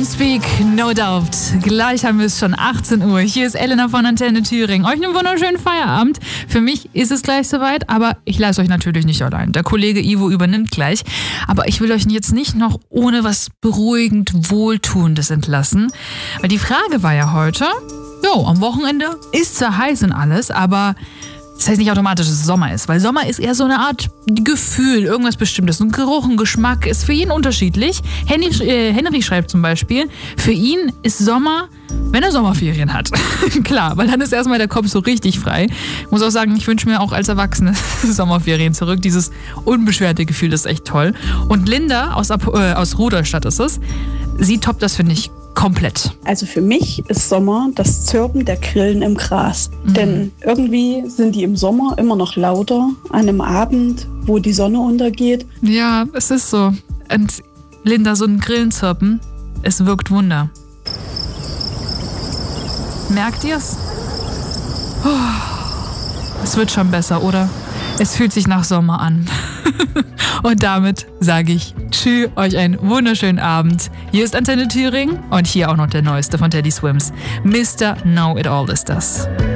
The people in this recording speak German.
Don't Speak, No Doubt. Gleich haben wir es schon, 18 Uhr. Hier ist Elena von Antenne Thüringen. Euch einen wunderschönen Feierabend. Für mich ist es gleich soweit, aber ich lasse euch natürlich nicht allein. Der Kollege Ivo übernimmt gleich. Aber ich will euch jetzt nicht noch ohne was beruhigend Wohltuendes entlassen. Weil die Frage war ja heute, am Wochenende ist zwar heiß und alles, aber das heißt nicht automatisch, dass es Sommer ist, weil Sommer ist eher so eine Art Gefühl, irgendwas Bestimmtes. Ein Geruch, ein Geschmack ist für jeden unterschiedlich. Henry schreibt zum Beispiel, für ihn ist Sommer, wenn er Sommerferien hat. Klar, weil dann ist erstmal der Kopf so richtig frei. Ich muss auch sagen, ich wünsche mir auch als Erwachsene Sommerferien zurück. Dieses unbeschwerte Gefühl, das ist echt toll. Und Linda aus Rudolstadt ist es. Sie toppt das, finde ich, komplett. Also für mich ist Sommer das Zirpen der Grillen im Gras. Denn irgendwie sind die im Sommer immer noch lauter an einem Abend, wo die Sonne untergeht. Ja, es ist so. Und Linda, so ein Grillenzirpen, es wirkt Wunder. Merkt ihr's? Es wird schon besser, oder? Es fühlt sich nach Sommer an. Und damit sage ich tschüss, euch einen wunderschönen Abend. Hier ist Antenne Thüringen und hier auch noch der neueste von Teddy Swims. Mr. Know It All ist das.